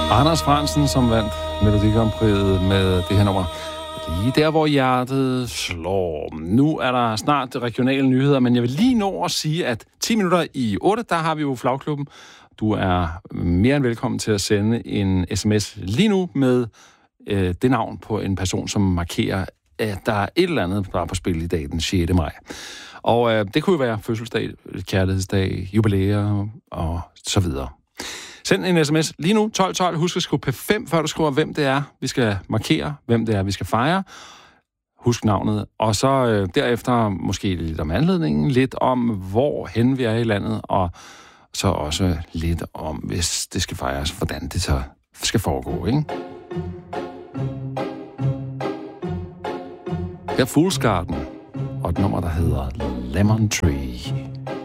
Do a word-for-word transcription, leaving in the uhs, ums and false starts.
Anders Frandsen, som vandt Melodi Grand Prixet med det her nummer. Lige der, hvor hjertet slår. Nu er der snart regionale nyheder, men jeg vil lige nå at sige, at ti minutter i otte, der har vi jo Flagklubben. Du er mere end velkommen til at sende en sms lige nu med øh, det navn på en person, som markerer, at der er et eller andet, der er på spil i dag den sjette maj. Og øh, det kunne jo være fødselsdag, kærlighedsdag, jubilæer og så videre. Send en sms lige nu, tolv tolv. Husk at skrive P fem, før du skriver, hvem det er, vi skal markere, hvem det er, vi skal fejre. Husk navnet. Og så øh, derefter måske lidt om anledningen, lidt om, hvor hen vi er i landet, og så også lidt om, hvis det skal fejres, hvordan det så skal foregå, ikke? Her er Fool's Garden, og et nummer, der hedder Lemon Tree.